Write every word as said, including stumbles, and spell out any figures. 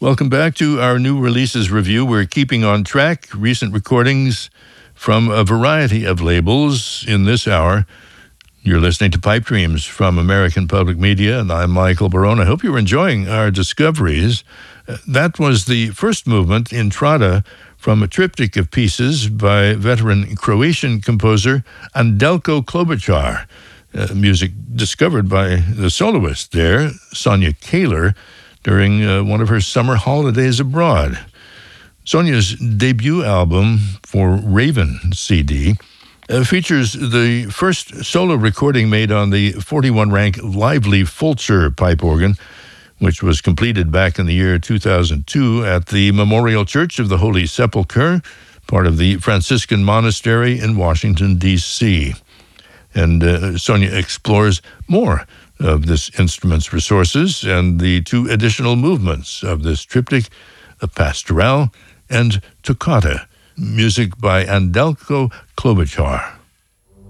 Welcome back to our new releases review. We're keeping on track recent recordings from a variety of labels in this hour. You're listening to Pipe Dreams from American Public Media, and I'm Michael Barone. I hope you're enjoying our discoveries. Uh, that was the first movement, Intrada, from a triptych of pieces by veteran Croatian composer Anđelko Klobuchar, uh, music discovered by the soloist there, Sonia Kaler, during uh, one of her summer holidays abroad. Sonia's debut album for Raven C D uh, features the first solo recording made on the forty-one rank Lively Fulcher pipe organ, which was completed back in the year two thousand two at the Memorial Church of the Holy Sepulchre, part of the Franciscan Monastery in Washington, D C And uh, Sonia explores more of this instrument's resources and the two additional movements of this triptych, a Pastoral and Toccata, music by Anđelko Klobuchar.